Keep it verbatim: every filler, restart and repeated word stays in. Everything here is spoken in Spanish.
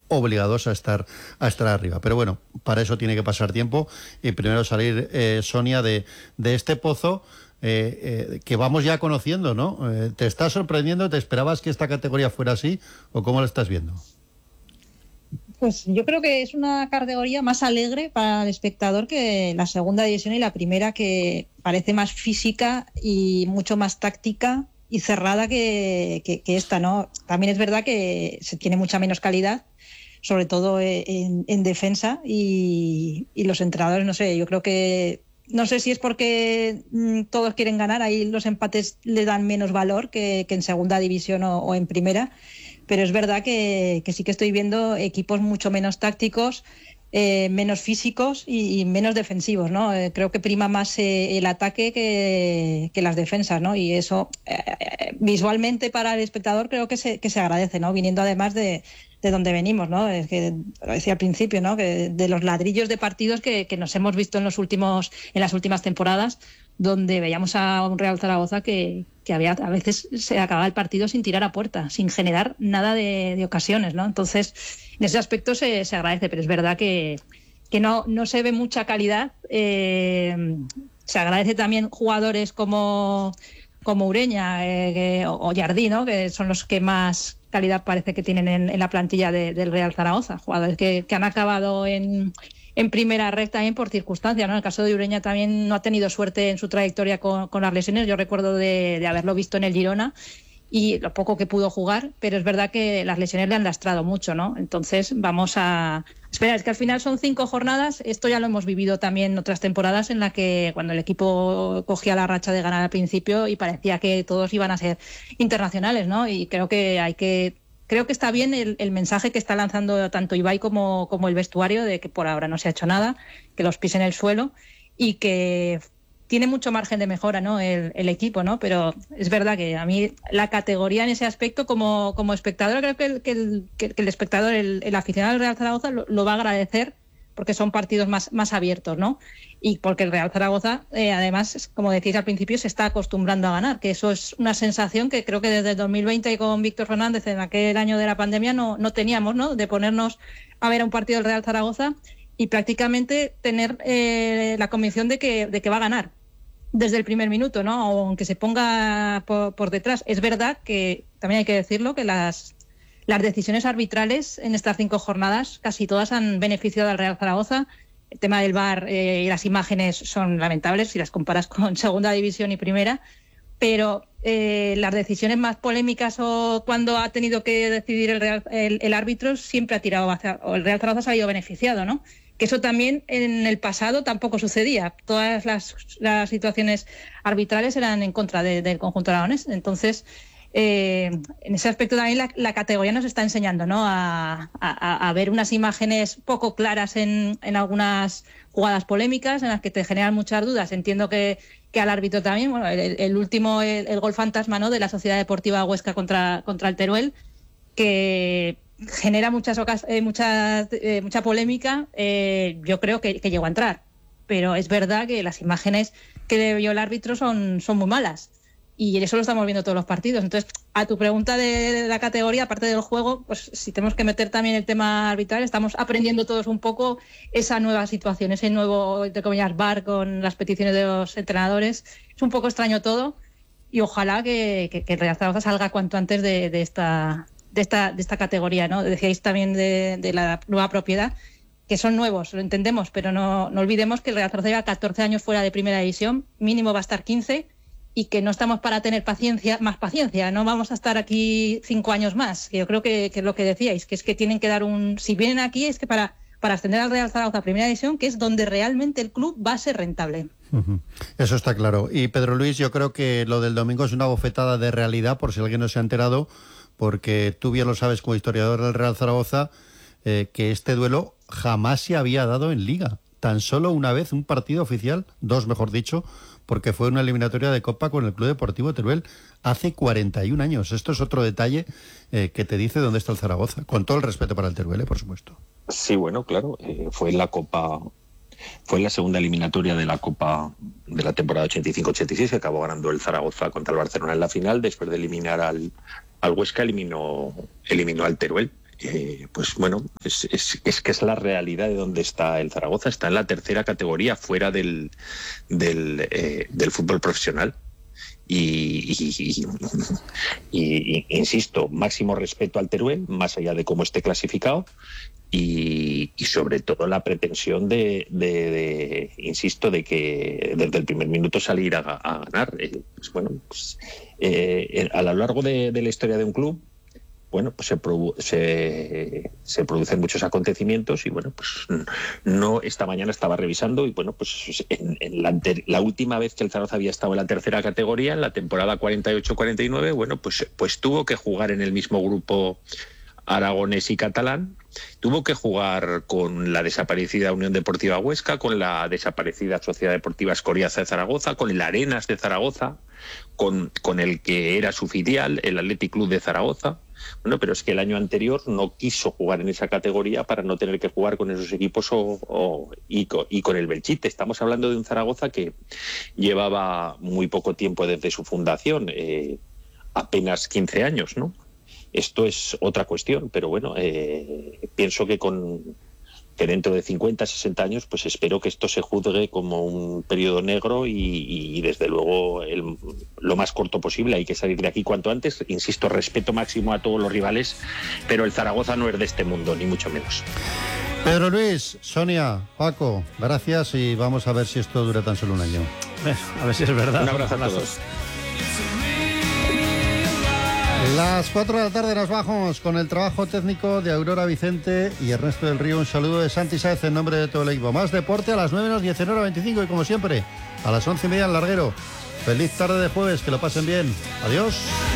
obligados a estar a estar arriba. Pero bueno, para eso tiene que pasar tiempo y primero salir, eh, Sonia, de, de este pozo eh, eh, que vamos ya conociendo, ¿no? Eh, ¿Te está sorprendiendo? ¿Te esperabas que esta categoría fuera así? ¿O cómo lo estás viendo? Pues yo creo que es una categoría más alegre para el espectador que la segunda división y la primera, que parece más física y mucho más táctica y cerrada que, que, que esta, ¿no? También es verdad que se tiene mucha menos calidad, sobre todo en, en defensa, y, y los entrenadores, no sé, yo creo que, no sé si es porque mmm, todos quieren ganar, ahí los empates le dan menos valor que, que en segunda división o, o en primera, pero es verdad que, que sí que estoy viendo equipos mucho menos tácticos, eh, menos físicos y, y menos defensivos, ¿no? Eh, creo que prima más eh, el ataque que, que las defensas, ¿no? Y eso eh, visualmente para el espectador creo que se, que se agradece, ¿no? Viniendo además de, de donde venimos, ¿no? Es que lo decía al principio, ¿no? Que de los ladrillos de partidos que, que nos hemos visto en los últimos, en las últimas temporadas, donde veíamos a un Real Zaragoza que, que había, a veces se acababa el partido sin tirar a puerta, sin generar nada de, de ocasiones, ¿no? Entonces, en ese aspecto se, se agradece, pero es verdad que, que no, no se ve mucha calidad. Eh, se agradece también jugadores como, como Ureña eh, que, o Jardí, ¿no? Que son los que más calidad parece que tienen en, en la plantilla de, del Real Zaragoza, jugadores que, que han acabado en... en primera red también por circunstancias, ¿no? En el caso de Ureña también no ha tenido suerte en su trayectoria con, con las lesiones. Yo recuerdo de, de haberlo visto en el Girona y lo poco que pudo jugar, pero es verdad que las lesiones le han lastrado mucho, ¿no? Entonces vamos a... Espera, es que al final son cinco jornadas. Esto ya lo hemos vivido también en otras temporadas en la que cuando el equipo cogía la racha de ganar al principio y parecía que todos iban a ser internacionales, ¿no? Y creo que hay que... Creo que está bien el, el mensaje que está lanzando tanto Ibai como, como el vestuario, de que por ahora no se ha hecho nada, que los pisen el suelo y que tiene mucho margen de mejora, ¿no? el, el equipo, ¿no? Pero es verdad que a mí la categoría en ese aspecto como, como espectador, creo que el, que el, que el espectador, el, el aficionado del Real Zaragoza lo, lo va a agradecer, porque son partidos más, más abiertos, ¿no? Y porque el Real Zaragoza, eh, además, como decís al principio, se está acostumbrando a ganar, que eso es una sensación que creo que desde el dos mil veinte con Víctor Fernández, en aquel año de la pandemia, no, no teníamos, ¿no? De ponernos a ver a un partido del Real Zaragoza y prácticamente tener eh, la convicción de que, de que va a ganar desde el primer minuto, ¿no? Aunque se ponga por, por detrás. Es verdad que, también hay que decirlo, que las... Las decisiones arbitrales en estas cinco jornadas casi todas han beneficiado al Real Zaragoza. El tema del V A R eh, y las imágenes son lamentables si las comparas con segunda división y primera, pero eh, las decisiones más polémicas o cuando ha tenido que decidir el, Real, el, el árbitro siempre ha tirado hacia, o el Real Zaragoza ha salido beneficiado, ¿no? Que eso también en el pasado tampoco sucedía. Todas las, las situaciones arbitrales eran en contra de, del conjunto aragonés. Entonces, Eh, en ese aspecto también la, la categoría nos está enseñando, ¿no? a, a, a ver unas imágenes poco claras en, en algunas jugadas polémicas en las que te generan muchas dudas. Entiendo que, que al árbitro también, bueno, el, el último, el, el gol fantasma, ¿no? De la Sociedad Deportiva Huesca contra, contra el Teruel, que genera muchas eh, muchas, eh, mucha polémica. Eh, yo creo que, que llegó a entrar, pero es verdad que las imágenes que vio el árbitro son, son muy malas. Y eso lo estamos viendo todos los partidos. Entonces, a tu pregunta de la categoría, aparte del juego, pues si tenemos que meter también el tema arbitral, estamos aprendiendo todos un poco esa nueva situación, ese nuevo, entre comillas, V A R con las peticiones de los entrenadores. Es un poco extraño todo y ojalá que, que, que el Real Zaragoza salga cuanto antes de, de, esta, de, esta, de esta categoría, ¿no? Decíais también de, de la nueva propiedad, que son nuevos, lo entendemos, pero no, no olvidemos que el Real Zaragoza lleva catorce años fuera de primera división, mínimo va a estar quince, y que no estamos para tener paciencia, más paciencia, no vamos a estar aquí cinco años más. Yo creo que, que es lo que decíais, que es que tienen que dar un... Si vienen aquí es que para, para ascender al Real Zaragoza a Primera División, que es donde realmente el club va a ser rentable. Uh-huh. Eso está claro. Y Pedro Luis, yo creo que lo del domingo es una bofetada de realidad, por si alguien no se ha enterado, porque tú bien lo sabes como historiador del Real Zaragoza, eh, que este duelo jamás se había dado en Liga. Tan solo una vez un partido oficial, dos mejor dicho, porque fue una eliminatoria de Copa con el Club Deportivo Teruel hace cuarenta y un años. Esto es otro detalle eh, que te dice dónde está el Zaragoza, con todo el respeto para el Teruel, eh, por supuesto. Sí, bueno, claro, eh, fue en la Copa, fue en la segunda eliminatoria de la Copa de la temporada ochenta y cinco ochenta y seis, que acabó ganando el Zaragoza contra el Barcelona en la final. Después de eliminar al, al Huesca, eliminó, eliminó al Teruel. Eh, pues bueno, es, es, es que es la realidad de donde está el Zaragoza. Está en la tercera categoría, fuera del, del, eh, del fútbol profesional. Y, y, y, y, insisto, máximo respeto al Teruel, más allá de cómo esté clasificado, y, y sobre todo la pretensión de, de, de, insisto, de que desde el primer minuto salir a, a ganar. Eh, pues bueno, pues, eh, a lo largo de, de la historia de un club, bueno, pues se, produ se, se producen muchos acontecimientos y bueno, pues no, esta mañana estaba revisando y bueno, pues en, en la, la última vez que el Zaragoza había estado en la tercera categoría, en la temporada cuarenta y ocho cuarenta y nueve, bueno, pues, pues tuvo que jugar en el mismo grupo aragonés y catalán, tuvo que jugar con la desaparecida Unión Deportiva Huesca, con la desaparecida Sociedad Deportiva Escoriaza de Zaragoza, con el Arenas de Zaragoza, con, con el que era su filial, el Athletic Club de Zaragoza. Bueno, pero es que el año anterior no quiso jugar en esa categoría para no tener que jugar con esos equipos o, o, y, con, y con el Belchite. Estamos hablando de un Zaragoza que llevaba muy poco tiempo desde su fundación, eh, apenas quince años, ¿no? Esto es otra cuestión, pero bueno, eh, pienso que con que dentro de cincuenta, sesenta años, pues espero que esto se juzgue como un periodo negro y, y desde luego el, lo más corto posible. Hay que salir de aquí cuanto antes. Insisto, respeto máximo a todos los rivales, pero el Zaragoza no es de este mundo, ni mucho menos. Pedro Luis, Sonia, Paco, gracias y vamos a ver si esto dura tan solo un año. A ver si es verdad. Un abrazo a todos. Las cuatro de la tarde nos bajamos con el trabajo técnico de Aurora Vicente y Ernesto del Río. Un saludo de Santi Sáez en nombre de todo el equipo. Más deporte a las nueve menos diez, hora veinticinco y como siempre a las once y media en Larguero. Feliz tarde de jueves, que lo pasen bien. Adiós.